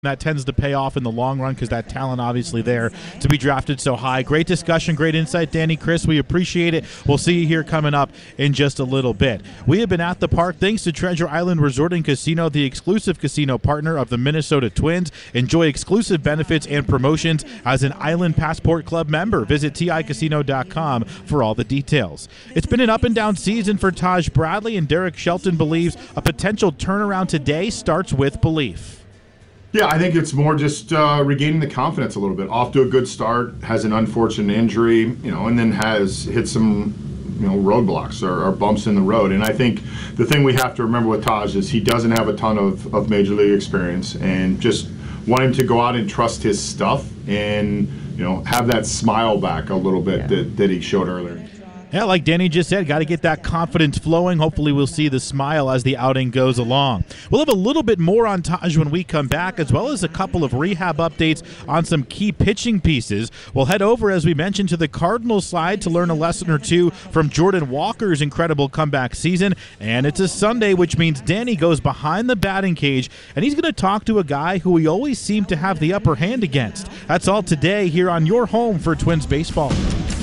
That tends to pay off in the long run because that talent obviously there to be drafted so high. Great discussion, great insight, Danny, Chris. We appreciate it. We'll see you here coming up in just a little bit. We have been at the park thanks to Treasure Island Resort and Casino, the exclusive casino partner of the Minnesota Twins. Enjoy exclusive benefits and promotions as an Island Passport Club member. Visit TICasino.com for all the details. It's been an up-and-down season for Taj Bradley, and Derek Shelton believes a potential turnaround today starts with belief. Yeah, I think it's more just regaining the confidence a little bit. Off to a good start, has an unfortunate injury, and then has hit some, roadblocks or bumps in the road. And I think the thing we have to remember with Taj is he doesn't have a ton of major league experience, and just want him to go out and trust his stuff and, have that smile back a little bit that he showed earlier. Yeah, like Danny just said, got to get that confidence flowing. Hopefully we'll see the smile as the outing goes along. We'll have a little bit more on Taj when we come back, as well as a couple of rehab updates on some key pitching pieces. We'll head over, as we mentioned, to the Cardinals side to learn a lesson or two from Jordan Walker's incredible comeback season. And it's a Sunday, which means Danny goes behind the batting cage, and he's going to talk to a guy who we always seem to have the upper hand against. That's all today here on your home for Twins baseball.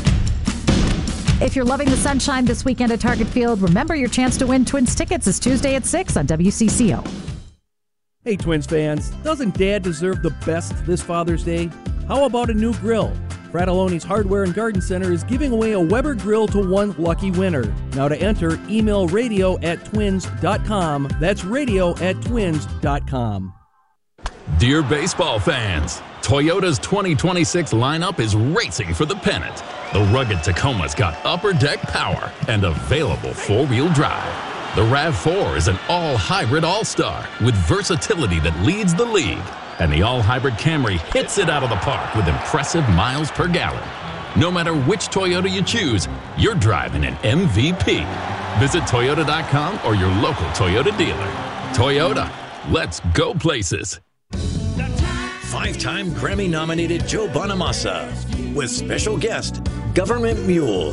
If you're loving the sunshine this weekend at Target Field, remember your chance to win Twins tickets is Tuesday at 6 on WCCO. Hey, Twins fans, doesn't Dad deserve the best this Father's Day? How about a new grill? Fratelloni's Hardware and Garden Center is giving away a Weber grill to one lucky winner. Now to enter, email radio@twins.com. That's radio@twins.com. Dear baseball fans, Toyota's 2026 lineup is racing for the pennant. The rugged Tacoma's got upper deck power and available four-wheel drive. The RAV4 is an all-hybrid all-star with versatility that leads the league. And the all-hybrid Camry hits it out of the park with impressive miles per gallon. No matter which Toyota you choose, you're driving an MVP. Visit Toyota.com or your local Toyota dealer. Toyota, let's go places. Five-time Grammy-nominated Joe Bonamassa with special guest Government Mule.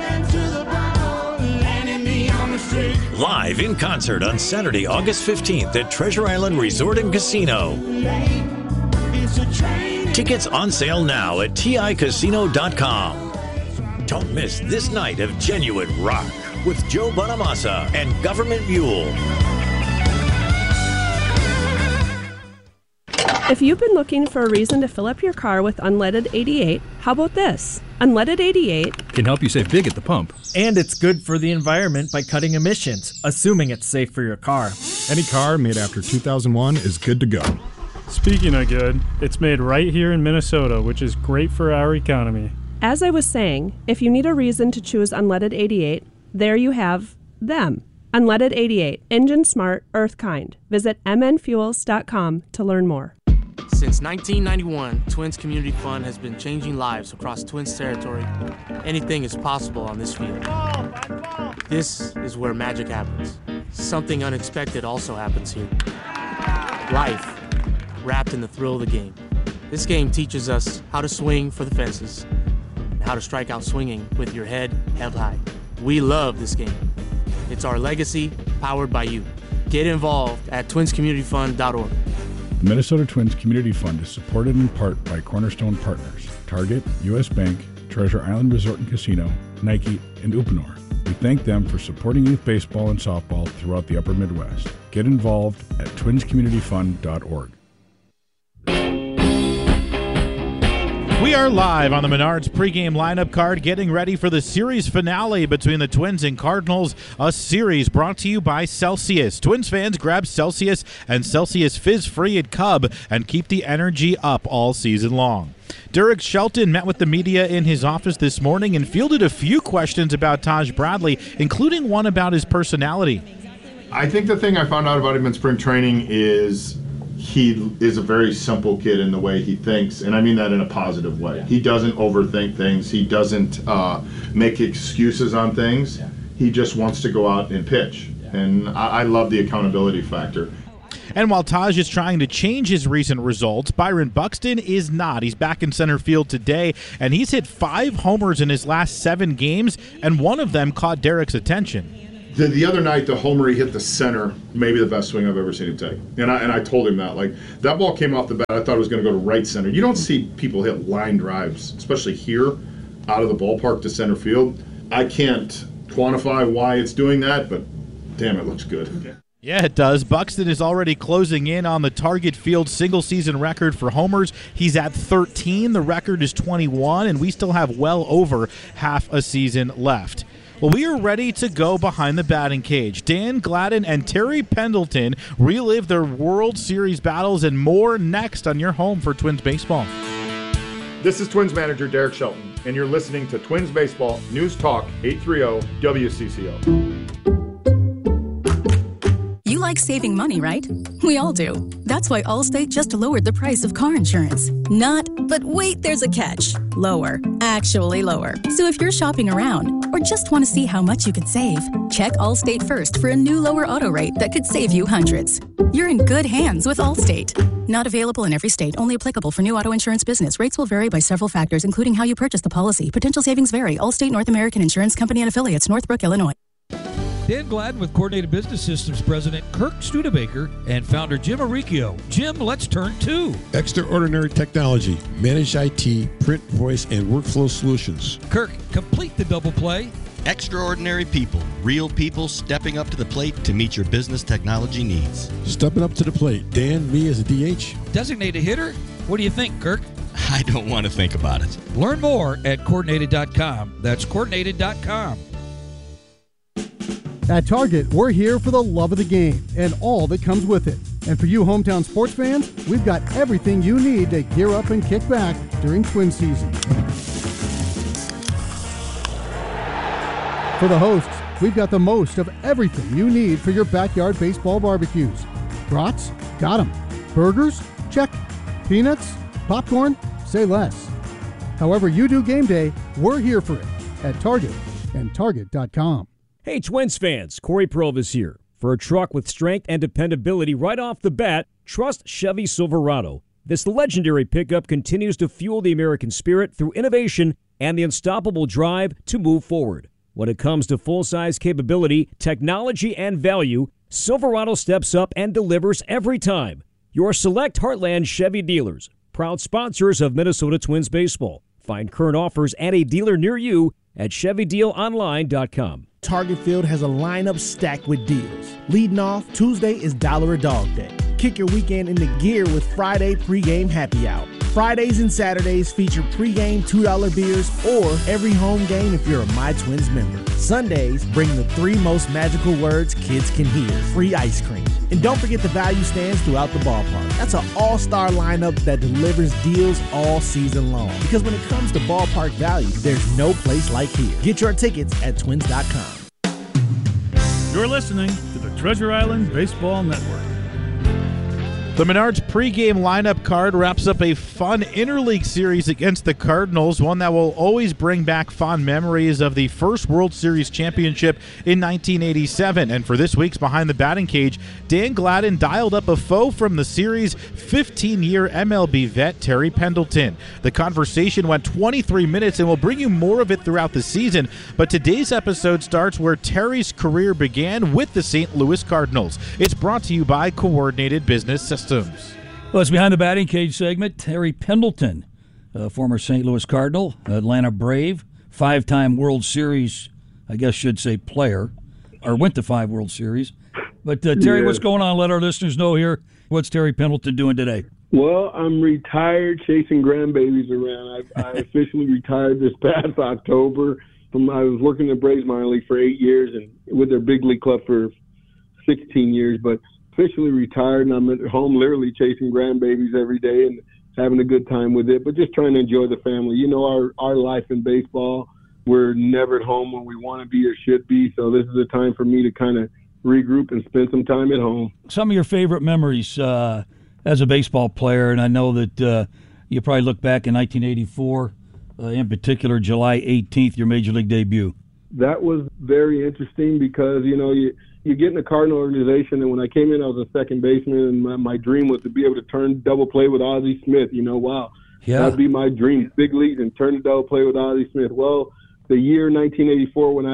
Live in concert on Saturday, August 15th at Treasure Island Resort and Casino. Tickets on sale now at TICasino.com. Don't miss this night of genuine rock with Joe Bonamassa and Government Mule. If you've been looking for a reason to fill up your car with unleaded 88, how about this? Unleaded 88 can help you save big at the pump. And it's good for the environment by cutting emissions, assuming it's safe for your car. Any car made after 2001 is good to go. Speaking of good, it's made right here in Minnesota, which is great for our economy. As I was saying, if you need a reason to choose unleaded 88, there you have them. Unleaded 88, engine smart, earth kind. Visit mnfuels.com to learn more. Since 1991, Twins Community Fund has been changing lives across Twins territory. Anything is possible on this field. This is where magic happens. Something unexpected also happens here. Life, wrapped in the thrill of the game. This game teaches us how to swing for the fences and how to strike out swinging with your head held high. We love this game. It's our legacy, powered by you. Get involved at twinscommunityfund.org. The Minnesota Twins Community Fund is supported in part by Cornerstone Partners, Target, U.S. Bank, Treasure Island Resort and Casino, Nike, and Uponor. We thank them for supporting youth baseball and softball throughout the upper Midwest. Get involved at twinscommunityfund.org. We are live on the Menards pregame lineup card, getting ready for the series finale between the Twins and Cardinals, a series brought to you by Celsius. Twins fans, grab Celsius and Celsius Fizz-Free at Cub and keep the energy up all season long. Derek Shelton met with the media in his office this morning and fielded a few questions about Taj Bradley, including one about his personality. I think the thing I found out about him in spring training is he is a very simple kid in the way he thinks, and I mean that in a positive way. He doesn't overthink things. He doesn't make excuses on things. He just wants to go out and pitch, and I love the accountability factor. And while Taj is trying to change his recent results, Byron Buxton is not. He's back in center field today, and he's hit 5 homers in his last 7 games, and one of them caught Derek's attention. The other night, the homer he hit the center, maybe the best swing I've ever seen him take. And I told him that. Like, that ball came off the bat, I thought it was going to go to right center. You don't see people hit line drives, especially here, out of the ballpark to center field. I can't quantify why it's doing that, but damn, it looks good. Yeah, it does. Buxton is already closing in on the Target Field single-season record for homers. He's at 13. The record is 21, and we still have well over half a season left. Well, we are ready to go behind the batting cage. Dan Gladden and Terry Pendleton relive their World Series battles and more next on your home for Twins baseball. This is Twins manager Derek Shelton, and you're listening to Twins Baseball News Talk 830 WCCO. You like saving money, right? We all do. That's why Allstate just lowered the price of car insurance. Not, but wait, there's a catch. Lower. Actually lower. So if you're shopping around or just want to see how much you could save, check Allstate first for a new lower auto rate that could save you hundreds. You're in good hands with Allstate. Not available in every state. Only applicable for new auto insurance business. Rates will vary by several factors, including how you purchase the policy. Potential savings vary. Allstate North American Insurance Company and Affiliates, Northbrook, Illinois. Dan Gladden with Coordinated Business Systems President Kirk Studebaker and founder Jim Arricchio. Jim, let's turn to Extraordinary Technology, Managed IT, Print, Voice, and Workflow Solutions. Kirk, complete the double play. Extraordinary people, real people stepping up to the plate to meet your business technology needs. Stepping up to the plate. Dan, me as a DH. Designated hitter? What do you think, Kirk? I don't want to think about it. Learn more at Coordinated.com. That's Coordinated.com. At Target, we're here for the love of the game and all that comes with it. And for you hometown sports fans, we've got everything you need to gear up and kick back during Twin season. For the hosts, we've got the most of everything you need for your backyard baseball barbecues. Brats? Got 'em. Burgers? Check. Peanuts? Popcorn? Say less. However you do game day, we're here for it at Target and Target.com. Hey, Twins fans, Corey Provis here. For a truck with strength and dependability right off the bat, trust Chevy Silverado. This legendary pickup continues to fuel the American spirit through innovation and the unstoppable drive to move forward. When it comes to full-size capability, technology, and value, Silverado steps up and delivers every time. Your select Heartland Chevy dealers, proud sponsors of Minnesota Twins baseball. Find current offers at a dealer near you at ChevyDealOnline.com. Target Field has a lineup stacked with deals. Leading off, Tuesday is Dollar a Dog Day. Kick your weekend into gear with Friday pregame happy hour. Fridays and Saturdays feature pregame $2 beers or every home game if you're a My Twins member. Sundays bring the 3 most magical words kids can hear: free ice cream. And don't forget the value stands throughout the ballpark. That's an all-star lineup that delivers deals all season long. Because when it comes to ballpark value, there's no place like here. Get your tickets at Twins.com. You're listening to the Treasure Island Baseball Network. The Menards pregame lineup card wraps up a fun interleague series against the Cardinals, one that will always bring back fond memories of the first World Series championship in 1987. And for this week's Behind the Batting Cage, Dan Gladden dialed up a foe from the series, 15-year MLB vet Terry Pendleton. The conversation went 23 minutes, and we'll bring you more of it throughout the season. But today's episode starts where Terry's career began with the St. Louis Cardinals. It's brought to you by Coordinated Business Systems. Well, it's Behind the Batting Cage segment. Terry Pendleton, former St. Louis Cardinal, Atlanta Brave, 5-time World Series, I guess should say player, or went to 5 World Series. But Terry, what's going on? Let our listeners know here. What's Terry Pendleton doing today? Well, I'm retired chasing grandbabies around. I officially retired this past October. I was working in the Braves minor league for 8 years and with their big league club for 16 years, but officially retired, and I'm at home literally chasing grandbabies every day and having a good time with it, but just trying to enjoy the family. You know, our life in baseball, we're never at home when we want to be or should be, so this is a time for me to kind of regroup and spend some time at home. Some of your favorite memories as a baseball player, and I know that you probably look back in 1984, in particular July 18th, your Major League debut. That was very interesting because, you know, you get in the Cardinal organization, and when I came in, I was a second baseman, and my dream was to be able to turn double play with Ozzie Smith. You know, wow. Yeah. That'd be my dream, big leagues, and turn to double play with Ozzie Smith. Well, the year 1984 when I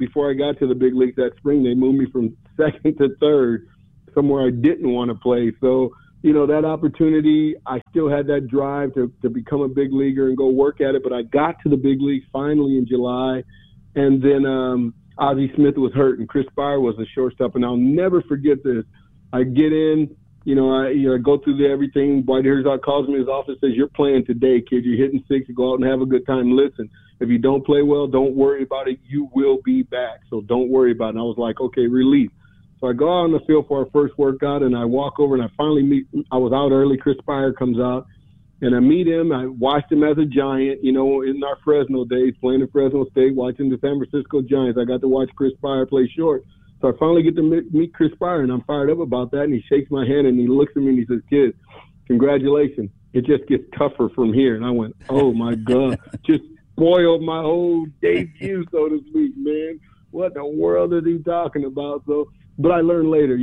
before I got to the big leagues that spring, they moved me from second to third, somewhere I didn't want to play. So, that opportunity, I still had that drive to become a big leaguer and go work at it. But I got to the big leagues finally in July. And then Ozzie Smith was hurt and Chris Spire was the shortstop. And I'll never forget this. I get in, I go through everything. Dwight Herzog calls me in his office, says, "You're playing today, kid. You're hitting 6. Go out and have a good time. Listen, if you don't play well, don't worry about it. You will be back. So don't worry about it." And I was like, okay, relief. So I go out on the field for our first workout, and I walk over, and I finally meet – I was out early. Chris Spire comes out, and I meet him. I watched him as a Giant, in our Fresno days, playing in Fresno State, watching the San Francisco Giants. I got to watch Chris Spire play short. So I finally get to meet Chris Spire, and I'm fired up about that. And he shakes my hand, and he looks at me, and he says, "Kid, congratulations. It just gets tougher from here." And I went, oh, my God. Just spoiled my whole debut, so to speak, man. What in the world is he talking about? But I learned later,